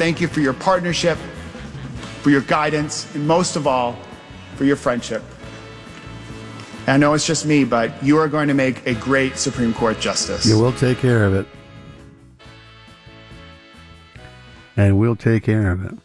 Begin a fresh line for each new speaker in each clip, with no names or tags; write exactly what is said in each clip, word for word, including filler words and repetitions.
thank you for your partnership, for your guidance, and most of all, for your friendship. And I know it's just me, but you are going to make a great Supreme Court justice.
You will take care of it. And we'll take care of it.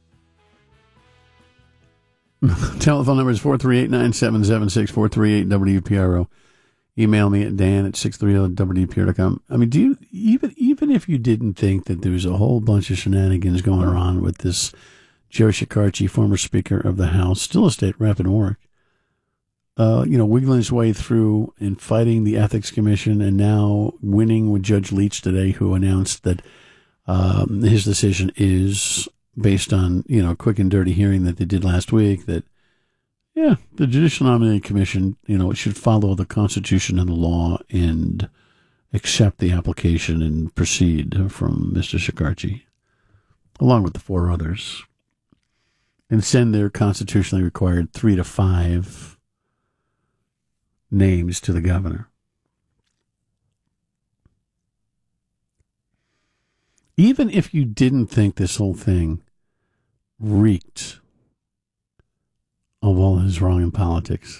Telephone number is four three eight, nine seven seven six, four three eight W P R O. Email me at Dan at six thirty W P R O dot com. I mean, do you, even, even if you didn't think that there was a whole bunch of shenanigans going on with this Joe Shekarchi, former Speaker of the House, still a state rep in Warwick, uh, you know, wiggling his way through and fighting the Ethics Commission and now winning with Judge Leach today, who announced that um, his decision is based on, you know, a quick and dirty hearing that they did last week, that, yeah, the Judicial Nominating Commission, you know, should follow the Constitution and the law and accept the application and proceed from Mister Shekarchi, along with the four others, and send their constitutionally required three to five names to the governor. Even if you didn't think this whole thing reeked of all his wrong in politics,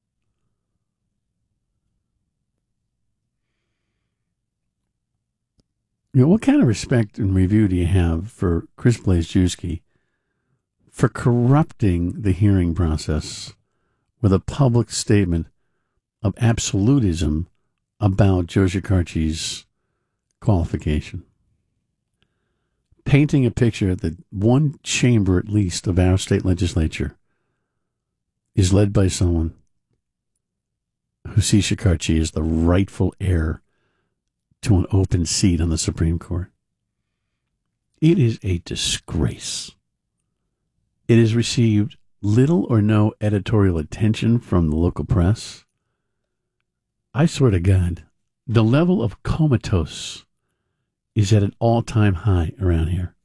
you know, what kind of respect and review do you have for Chris Blazejewski for corrupting the hearing process with a public statement of absolutism about Joe Shekarchi's qualification? Painting a picture that one chamber, at least, of our state legislature is led by someone who sees Shekarchi as the rightful heir to an open seat on the Supreme Court. It is a disgrace. It has received little or no editorial attention from the local press. I swear to God, the level of comatose is at an all-time high around here.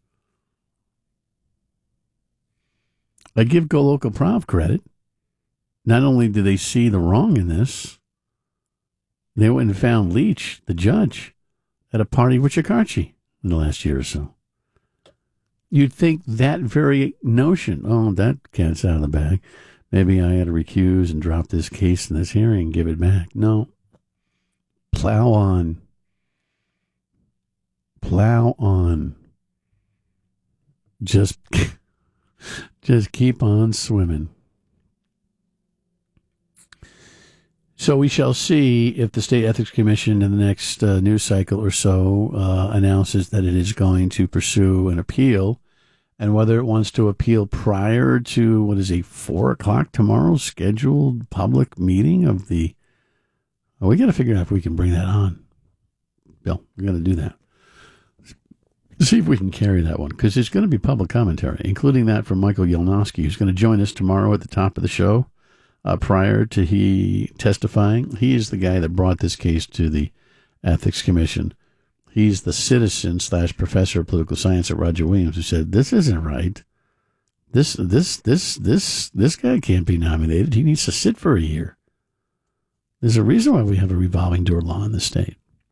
I give Go Local Prov credit. Not only did they see the wrong in this, they went and found Leach, the judge, at a party with Shekarchi in the last year or so. You'd think that very notion, oh, that cat's out of the bag. Maybe I had to recuse and drop this case in this hearing and give it back. No. Plow on. Plow on. Just, just keep on swimming. So we shall see if the State Ethics Commission in the next uh, news cycle or so uh, announces that it is going to pursue an appeal, and whether it wants to appeal prior to what is a four o'clock tomorrow scheduled public meeting of the. Well, we got to figure out if we can bring that on. Bill, we got to do that. See if we can carry that one, because there's going to be public commentary, including that from Michael Yelnowski, who's going to join us tomorrow at the top of the show. Uh, prior to he testifying, he is the guy that brought this case to the Ethics Commission. He's the citizen slash professor of political science at Roger Williams who said, this isn't right. This, this, this, this, this guy can't be nominated. He needs to sit for a year. There's a reason why we have a revolving door law in the state.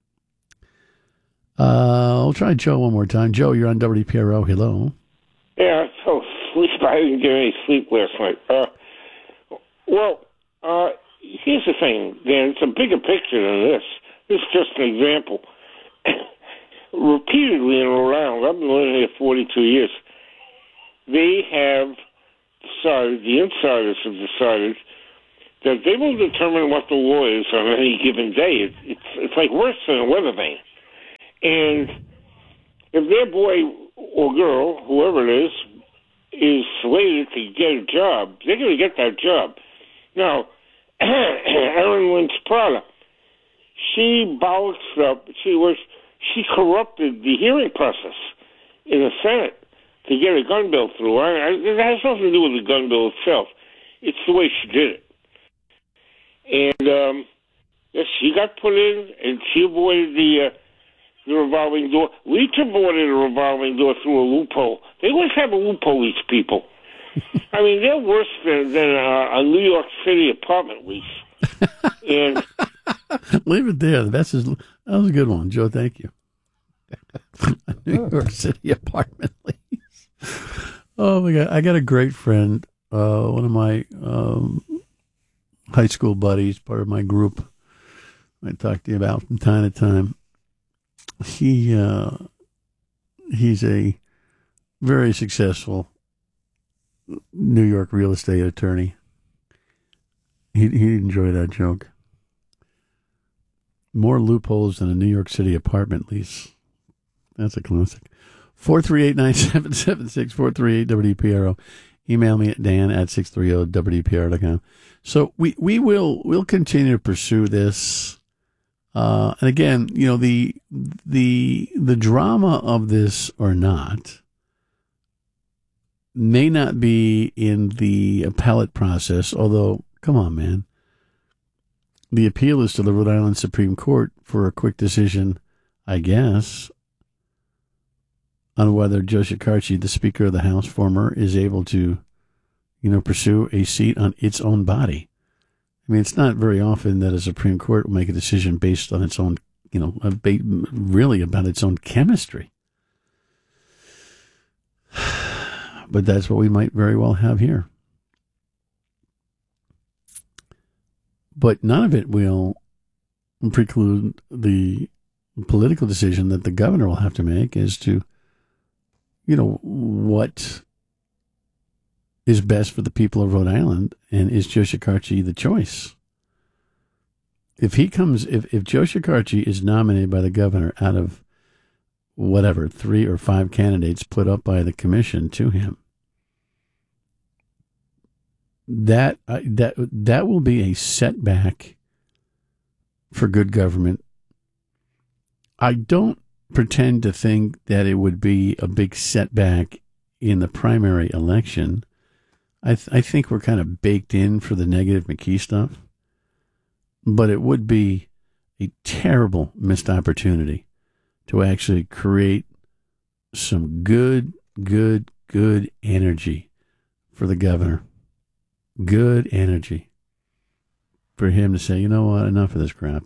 Uh, I'll try Joe one more time. Joe, you're on W P R O. Hello.
Yeah, so sleep. I didn't get any sleep last night. Uh, well, uh, here's the thing, Dan. It's a bigger picture than this. This is just an example. Repeatedly in Rhode Island, I've been living here forty-two years, they have decided, the insiders have decided, that they will determine what the law is on any given day. It's, it's, it's like worse than a weather vane. And if their boy or girl, whoever it is, is slated to get a job, they're going to get that job. Now, Erin Lynch Prada, she bollocksed up, she was, she corrupted the hearing process in the Senate to get a gun bill through. I, I, it has nothing to do with the gun bill itself. It's the way she did it. And um, yes, she got put in, and she avoided the... Uh, The revolving door. Leach avoided a revolving door through a loophole. They always have a loophole, these people. I mean, they're worse than, than a, a New York City apartment lease. And
leave it there. That's his, that was a good one, Joe. Thank you. A New York City apartment lease. Oh my God. I got a great friend, uh, one of my um, high school buddies, part of my group I talk to you about from time to time. He, uh, he's a very successful New York real estate attorney. He, he'd enjoy that joke. More loopholes than a New York City apartment lease. That's a classic. four three eight, nine seven seven six, four three eight W P R O. Email me at dan at six thirty W P R dot com. So we, we will we'll continue to pursue this. Uh, and again, you know, the the the drama of this or not may not be in the appellate process, although, come on, man. The appeal is to the Rhode Island Supreme Court for a quick decision, I guess, on whether Joe Shekarchi, the Speaker of the House, former, is able to, you know, pursue a seat on its own body. I mean, it's not very often that a Supreme Court will make a decision based on its own, you know, really about its own chemistry. But that's what we might very well have here. But none of it will preclude the political decision that the governor will have to make as to, you know, what is best for the people of Rhode Island, and is Joe Shekarchi the choice? If he comes, if, if Joe Shekarchi is nominated by the governor out of whatever, three or five candidates put up by the commission to him, that uh, that that will be a setback for good government. I don't pretend to think that it would be a big setback in the primary election. I th- I think we're kind of baked in for the negative McKee stuff, but it would be a terrible missed opportunity to actually create some good, good, good energy for the governor. Good energy for him to say, you know what, enough of this crap.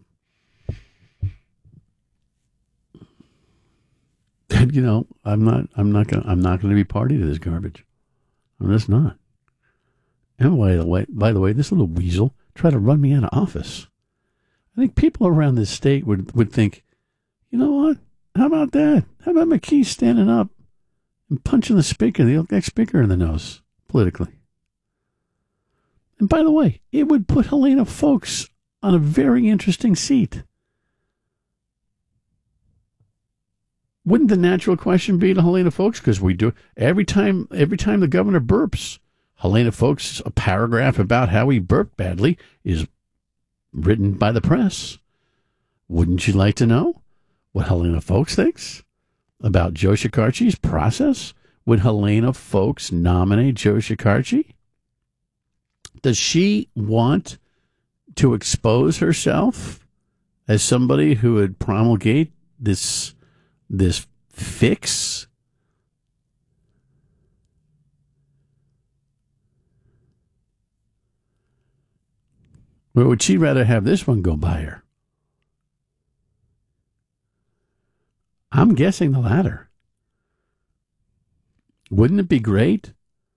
And, you know, I'm not, I'm not going, I'm not going to be party to this garbage. I'm just not. And by the way, by the way, this little weasel tried to run me out of office. I think people around this state would, would think, you know what? How about that? How about McKee standing up and punching the speaker, the ex-speaker in the nose politically? And by the way, it would put Helena Foulkes on a very interesting seat. Wouldn't the natural question be to Helena Foulkes? Because we do every time. Every time the governor burps, Helena Foulkes, a paragraph about how he burped badly is written by the press. Wouldn't you like to know what Helena Foulkes thinks about Joe Shekarchi's process? Would Helena Foulkes nominate Joe Shekarchi? Does she want to expose herself as somebody who would promulgate this this fix? Or would she rather have this one go by her? I'm guessing the latter. Wouldn't it be great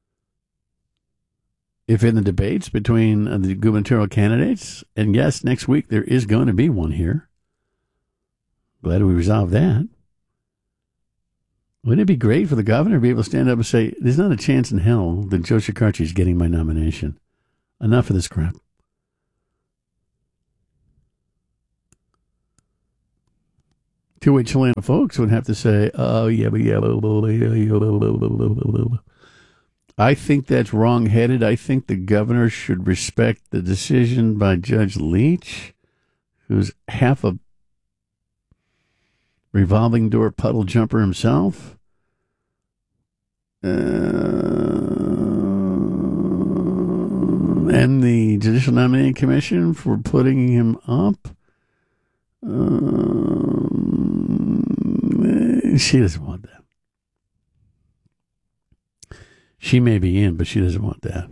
if in the debates between the gubernatorial candidates, and yes, next week there is going to be one here. Glad we resolved that. Wouldn't it be great for the governor to be able to stand up and say, there's not a chance in hell that Joe Shekarchi is getting my nomination. Enough of this crap. To which Helena Foulkes would have to say, oh, yeah, but yeah, blah, blah, blah, blah, blah, blah, blah, blah. I think that's wrong-headed. I think the governor should respect the decision by Judge Leach, who's half a revolving door puddle jumper himself. Uh, and the Judicial Nominating Commission for putting him up. Um, she doesn't want that. She may be in, but she doesn't want that.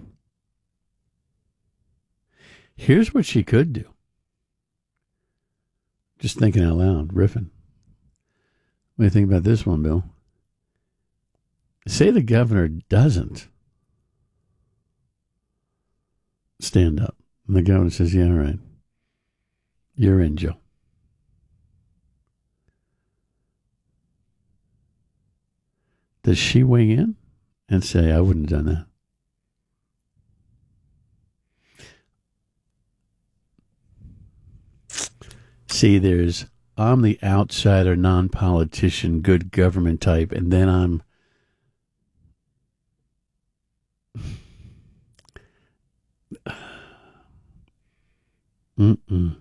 Here's what she could do. Just thinking out loud, riffing. What do you think about this one, Bill? Say the governor doesn't stand up. And the governor says, yeah, all right. You're in, Joe. Does she weigh in and say, I wouldn't have done that? See, there's, I'm the outsider, non-politician, good government type, and then I'm Mm-mm.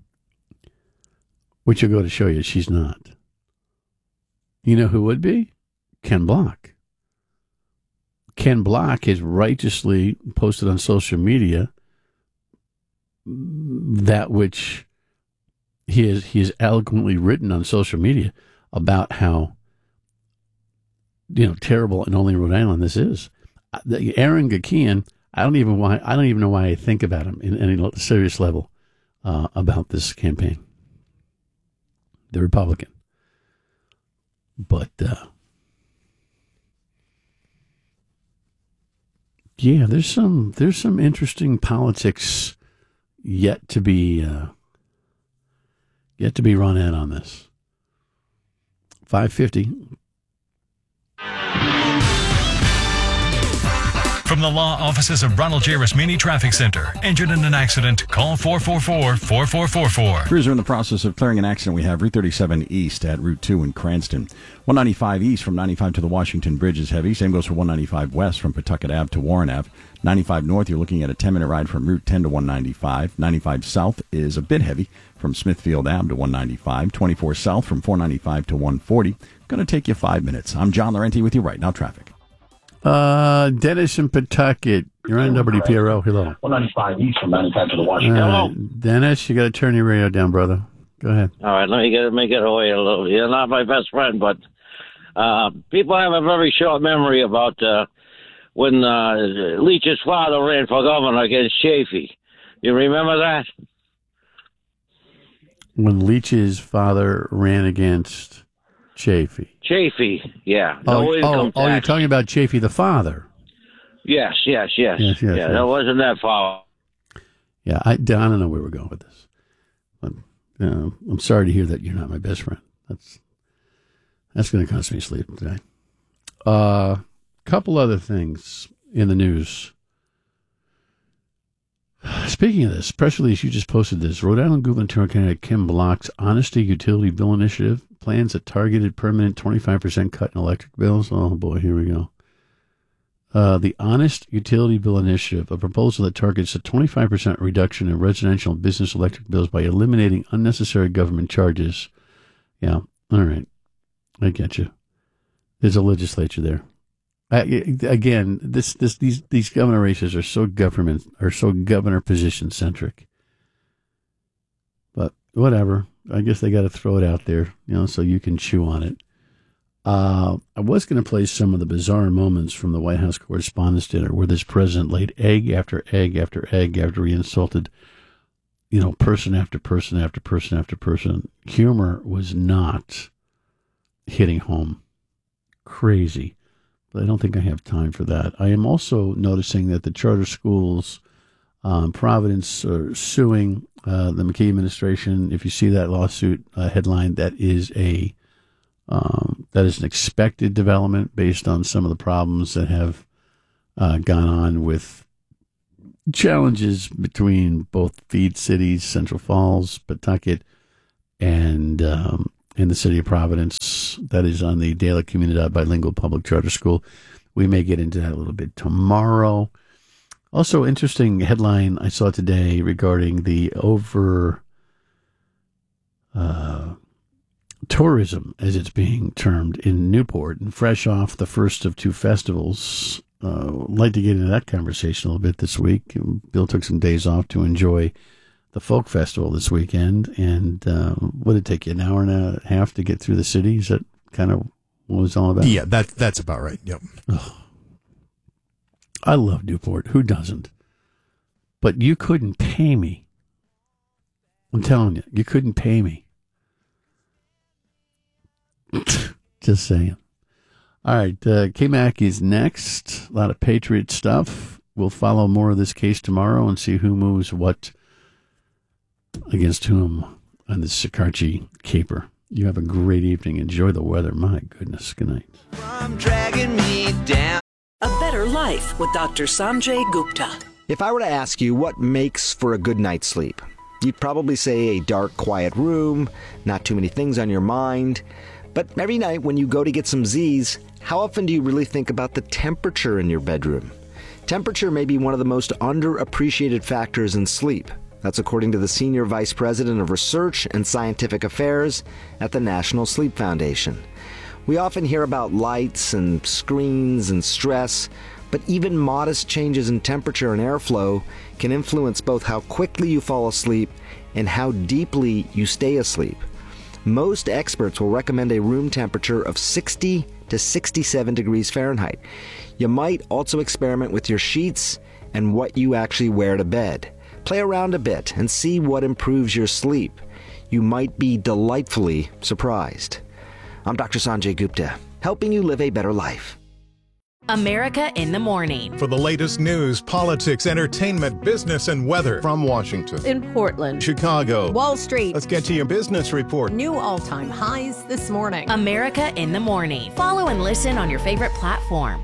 Which will go to show you she's not. You know who would be? Ken Block. Ken Block has righteously posted on social media that which he has, he has eloquently written on social media about how, you know, terrible and only Rhode Island this is. Aaron Gakian, I don't even why I don't even know why I think about him in any serious level uh, about this campaign. The Republican, but uh, yeah, there's some there's some interesting politics yet to be uh, yet to be run in on this. Five fifty.
From the law offices of Ronald J. Rasmini Traffic Center. Injured in an accident? Call four four four, four four four four.
Crews are in the process of clearing an accident. We have Route thirty-seven East at Route two in Cranston. one ninety-five East from ninety-five to the Washington Bridge is heavy. Same goes for one ninety-five West from Pawtucket Ave to Warren Ave. ninety-five North, you're looking at a ten-minute ride from Route ten to one ninety-five. ninety-five South is a bit heavy from Smithfield Ave to one ninety-five. twenty-four South from four ninety-five to one forty. Going to take you five minutes. I'm John Laurenti with you right now. Traffic.
Uh, Dennis in Pawtucket. You're on W P R O. Hello.
one ninety-five East from ninety-five to the Washington.
Uh,
Hello.
Dennis, you got to turn your radio down, brother. Go ahead.
All right, let me get make it away a little. You're not my best friend, but uh, people have a very short memory about uh, when uh, Leach's father ran for governor against Chafee. You remember that?
When Leach's father ran against Chafee.
Chafee, yeah.
Oh,
No income
oh,
tax.
oh, you're talking about Chafee the father.
Yes, yes, yes.
Yes, yes,
yeah,
yes.
that wasn't that far.
Yeah, I, I don't know where we're going with this. But, uh, I'm sorry to hear that you're not my best friend. That's that's going to cost me sleep today. A uh, couple other things in the news. Speaking of this, press release, you just posted this. Rhode Island Gubernatorial candidate Kim Block's Honesty Utility Bill Initiative plans a targeted permanent twenty-five percent cut in electric bills. Oh, boy, here we go. Uh, the Honest Utility Bill Initiative, a proposal that targets a twenty-five percent reduction in residential and business electric bills by eliminating unnecessary government charges. Yeah, all right. I get you. There's a legislature there. I, again, this, this, these, these governor races are so government, are so governor position centric. But whatever. I guess they got to throw it out there, you know, so you can chew on it. Uh, I was going to play some of the bizarre moments from the White House Correspondents' Dinner where this president laid egg after egg after egg after he insulted, you know, person after person after person after person. Humor was not hitting home. Crazy. But I don't think I have time for that. I am also noticing that the charter schools, um, Providence, are suing uh, the McKee administration. If you see that lawsuit uh, headline, that is a um, that is an expected development based on some of the problems that have uh, gone on with challenges between both feed cities, Central Falls, Pawtucket, and um, in the city of Providence. That is on the De La Comunidad Bilingual Public Charter School. We may get into that a little bit tomorrow. Also, interesting headline I saw today regarding the over uh, tourism, as it's being termed, in Newport, and fresh off the first of two festivals. Uh, I'd like to get into that conversation a little bit this week. Bill took some days off to enjoy the folk festival this weekend, and uh, what did it take you, an hour and a half to get through the city? Is that kind of what it was all about?
Yeah, that that's about right. Yep.
Oh, I love Newport. Who doesn't? But you couldn't pay me. I'm telling you, you couldn't pay me. Just saying. All right, uh, K-Mac is next. A lot of Patriot stuff. We'll follow more of this case tomorrow and see who moves what against whom on the Sakarchi caper. You have a great evening. Enjoy the weather. My goodness. Good night.
From dragging me down.
A Better Life with Doctor Sanjay Gupta.
If I were to ask you what makes for a good night's sleep, you'd probably say a dark, quiet room, not too many things on your mind. But every night when you go to get some Z's, how often do you really think about the temperature in your bedroom? Temperature may be one of the most underappreciated factors in sleep. That's according to the Senior Vice President of Research and Scientific Affairs at the National Sleep Foundation. We often hear about lights and screens and stress, but even modest changes in temperature and airflow can influence both how quickly you fall asleep and how deeply you stay asleep. Most experts will recommend a room temperature of sixty to sixty-seven degrees Fahrenheit. You might also experiment with your sheets and what you actually wear to bed. Play around a bit and see what improves your sleep. You might be delightfully surprised. I'm Doctor Sanjay Gupta, helping you live a better life.
America in the Morning.
For the latest news, politics, entertainment, business, and weather from Washington,
in Portland,
Chicago,
Wall Street.
Let's get to your business report.
New all-time highs this morning.
America in the Morning. Follow and listen on your favorite platform.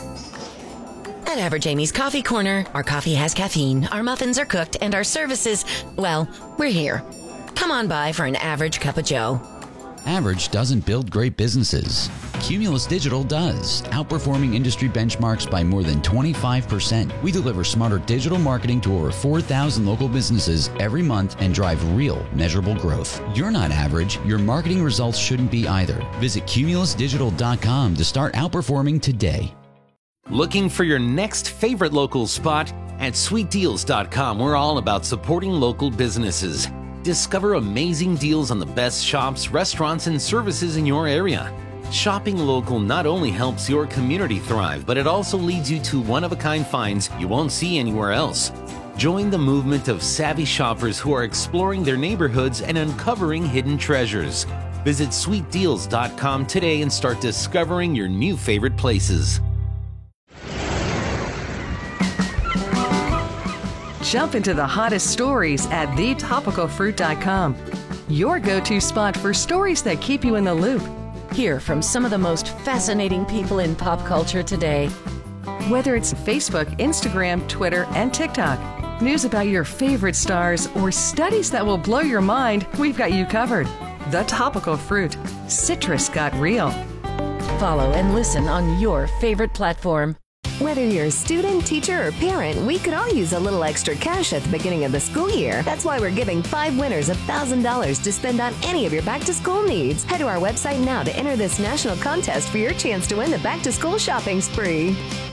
At Average Amy's Coffee Corner, our coffee has caffeine, our muffins are cooked, and our services, well, we're here. Come on by for an average cup of joe.
Average doesn't build great businesses. Cumulus Digital does, outperforming industry benchmarks by more than twenty-five percent. We deliver smarter digital marketing to over four thousand local businesses every month and drive real, measurable growth. You're not average. Your marketing results shouldn't be either. Visit cumulus digital dot com to start outperforming today.
Looking for your next favorite local spot? At sweet deals dot com, we're all about supporting local businesses. Discover amazing deals on the best shops, restaurants, and services in your area. Shopping local not only helps your community thrive, but it also leads you to one-of-a-kind finds you won't see anywhere else. Join the movement of savvy shoppers who are exploring their neighborhoods and uncovering hidden treasures. Visit sweet deals dot com today and start discovering your new favorite places.
Jump into the hottest stories at the topical fruit dot com. Your go-to spot for stories that keep you in the loop.
Hear from some of the most fascinating people in pop culture today.
Whether it's Facebook, Instagram, Twitter, and TikTok, news about your favorite stars, or studies that will blow your mind, we've got you covered. The Topical Fruit. Citrus got real.
Follow and listen on your favorite platform.
Whether you're a student, teacher, or parent, we could all use a little extra cash at the beginning of the school year. That's why we're giving five winners one thousand dollars to spend on any of your back-to-school needs. Head to our website now to enter this national contest for your chance to win the back-to-school shopping spree.